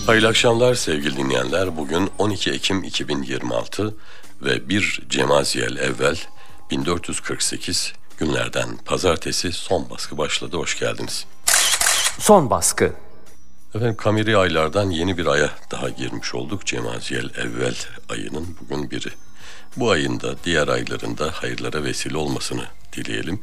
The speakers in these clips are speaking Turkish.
Hayırlı akşamlar sevgili dinleyenler. Bugün 12 Ekim 2026 ve 1 Cemaziyel evvel 1448 günlerden pazartesi son baskı başladı. Hoş geldiniz. Son baskı. Efendim kameri aylardan yeni bir aya daha girmiş olduk. Cemaziyel evvel ayının bugün biri. Bu ayın da diğer aylarında hayırlara vesile olmasını dileyelim.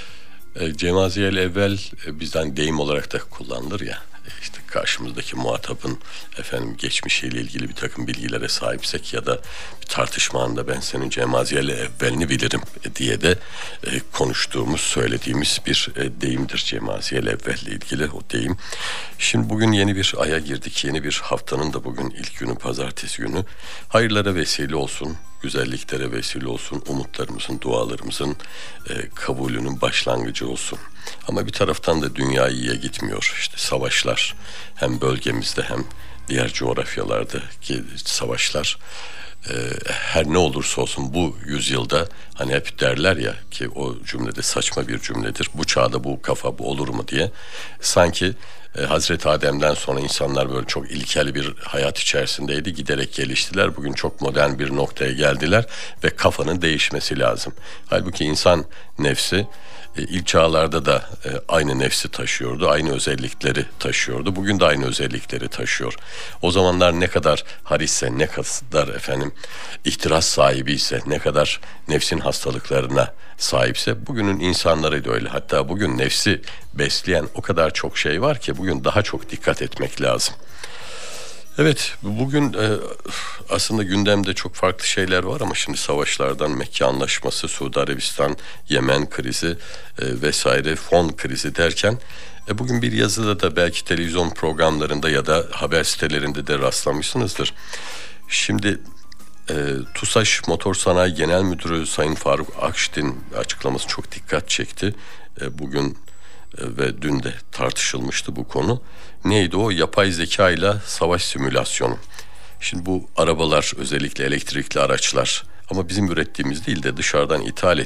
Cemaziyel evvel bizden deyim olarak da kullanılır ya. İşte karşımızdaki muhatabın geçmişiyle ilgili bir takım bilgilere sahipsek ya da bir tartışma anında ben senin Cemaziyel evvelini bilirim diye de konuştuğumuz, söylediğimiz bir deyimdir Cemaziyel evvelle ilgili o deyim. Şimdi bugün yeni bir aya girdik. Yeni bir haftanın da bugün ilk günü, pazartesi günü. Hayırlara vesile olsun, güzelliklere vesile olsun, umutlarımızın, dualarımızın kabulünün başlangıcı olsun. Ama bir taraftan da dünya iyiye gitmiyor. İşte savaşlar hem bölgemizde hem diğer coğrafyalardaki savaşlar her ne olursa olsun bu yüzyılda hani hep derler ya ki o cümlede saçma bir cümledir. Bu çağda bu kafa bu olur mu diye. Sanki Hazreti Adem'den sonra insanlar böyle çok ilkel bir hayat içerisindeydi. Giderek geliştiler. Bugün çok modern bir noktaya geldiler ve kafanın değişmesi lazım. Halbuki insan nefsi ilk çağlarda da aynı nefsi taşıyordu, aynı özellikleri taşıyordu. Bugün de aynı özellikleri taşıyor. O zamanlar ne kadar harisse, ne kadar ihtiras sahibi ise, ne kadar nefsin hastalıklarına sahipse bugünün insanları da öyle. Hatta bugün nefsi besleyen o kadar çok şey var ki bugün daha çok dikkat etmek lazım. Evet, bugün aslında gündemde çok farklı şeyler var ama şimdi savaşlardan Mekke Anlaşması, Suudi Arabistan, Yemen krizi vesaire fon krizi derken bugün bir yazıda da belki televizyon programlarında ya da haber sitelerinde de rastlamışsınızdır. Şimdi TUSAŞ Motor Sanayi Genel Müdürü Sayın Faruk Akşit'in açıklaması çok dikkat çekti. Bugün ve dün de tartışılmıştı bu konu. Neydi o? Yapay zeka ile savaş simülasyonu. Şimdi bu arabalar özellikle elektrikli araçlar ama bizim ürettiğimiz değil de dışarıdan ithal